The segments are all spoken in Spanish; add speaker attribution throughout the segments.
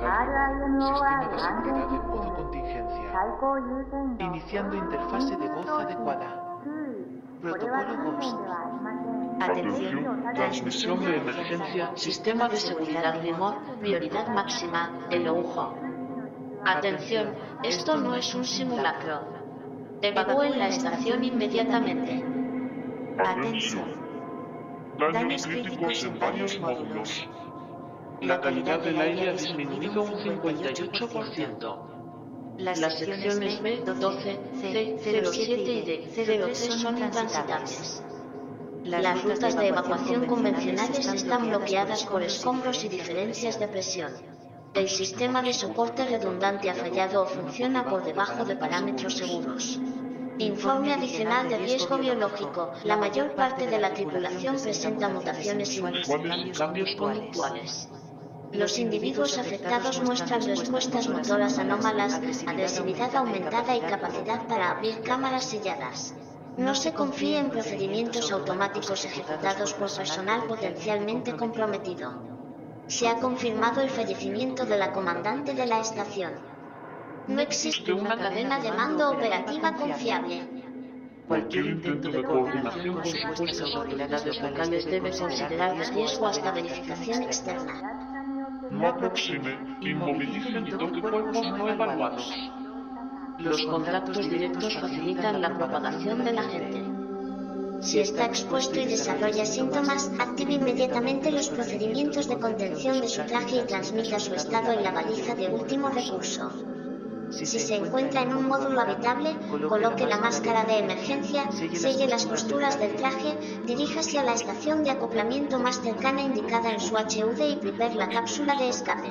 Speaker 1: local. Sistema de seguridad en modo contingencia. Iniciando interfase de voz adecuada. Protocolo Ghost.
Speaker 2: Atención, transmisión de emergencia, sistema de seguridad remote, prioridad máxima, el ojo. Atención, esto no es un simulacro. Evacúen la estación inmediatamente.
Speaker 3: Atención. Daños críticos en varios módulos.
Speaker 2: La calidad del aire ha disminuido un 58%. Las secciones B, 12, C, 07 y D, 03 son intransitables. Las rutas de evacuación convencionales están bloqueadas por escombros y diferencias de presión. El sistema de soporte redundante ha fallado o funciona por debajo de parámetros seguros. Informe adicional de riesgo biológico. La mayor parte de la tripulación presenta mutaciones
Speaker 3: y cambios conductuales.
Speaker 2: Los individuos afectados muestran respuestas motoras anómalas, agresividad aumentada y capacidad para abrir cámaras selladas. No se confíe en procedimientos automáticos ejecutados por personal potencialmente comprometido. Se ha confirmado el fallecimiento de la comandante de la estación. No existe una cadena de mando operativa confiable.
Speaker 3: Cualquier intento de coordinación con supuestas
Speaker 2: autoridades locales debe considerar de riesgo hasta verificación externa.
Speaker 3: No aproxime, inmovilice y toque cuerpos no evaluados.
Speaker 2: Los contactos directos facilitan la propagación del agente. Si está expuesto y desarrolla síntomas, active inmediatamente los procedimientos de contención de su traje y transmita su estado en la baliza de último recurso. Si se encuentra en un módulo habitable, coloque la máscara de emergencia, selle las costuras del traje, diríjase a la estación de acoplamiento más cercana indicada en su HUD y prepare la cápsula de escape.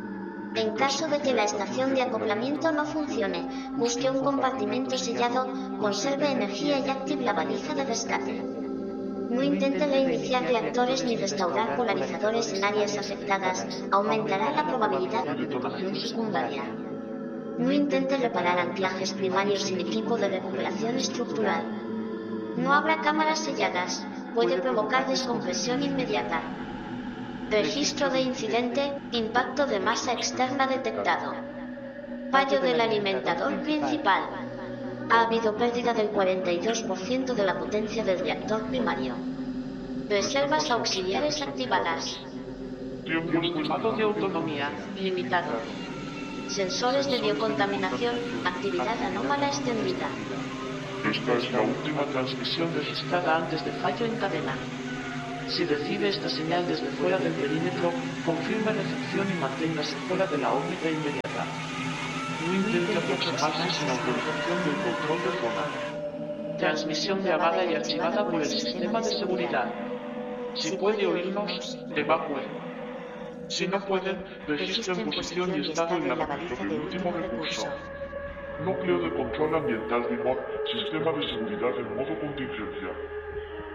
Speaker 2: En caso de que la estación de acoplamiento no funcione, busque un compartimento sellado, conserve energía y active la baliza de rescate. No intente reiniciar reactores ni restaurar polarizadores en áreas afectadas, aumentará la probabilidad de detonación secundaria. No intente reparar anclajes primarios sin equipo de recuperación estructural. No abra cámaras selladas, puede provocar descompresión inmediata. Registro de incidente, impacto de masa externa detectado. Fallo del alimentador principal. Ha habido pérdida del 42% de la potencia del reactor primario. Reservas auxiliares activadas.
Speaker 3: Tiempo estimado de autonomía.
Speaker 2: Limitado. Sensores de biocontaminación, actividad anómala extendida.
Speaker 3: Esta es la última transmisión registrada antes de fallo en cadena. Si recibe esta señal desde fuera del perímetro, confirme recepción y manténgase fuera de la órbita inmediata. No intente aproximarse sin autorización del control de zona. Transmisión grabada y archivada por el sistema de seguridad. Si puede oírnos, evacúe. Si no pueden, registren posición y estado en la baliza de último recurso. Núcleo de control ambiental remote, sistema de seguridad en modo contingencia.